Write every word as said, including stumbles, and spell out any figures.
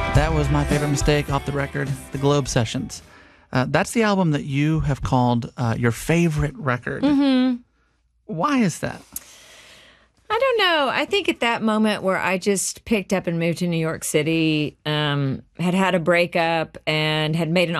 That was My Favorite Mistake off the record, The Globe Sessions. Uh, that's the album that you have called uh, your favorite record. Mm-hmm. Why is that? I don't know. I think at that moment where I just picked up and moved to New York City, um, had had a breakup and had made an